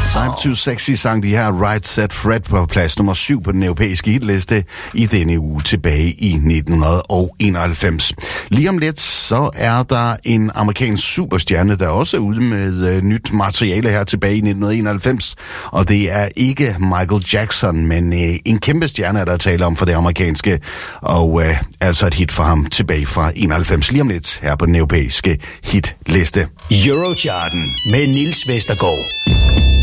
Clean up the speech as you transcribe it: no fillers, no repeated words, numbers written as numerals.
I'm Too Sexy sang de her Right Set Fred på plads nummer 7 på den europæiske hitliste i denne uge tilbage i 1991. Lige om lidt, så er der en amerikansk superstjerne, der også er ude med nyt materiale her tilbage i 1991. Og det er ikke Michael Jackson, men en kæmpe stjerne, der taler om for det amerikanske. Og altså et hit for ham tilbage fra 91. Lige om lidt her på den europæiske hitliste. Eurocharten med Niels Vestergaard.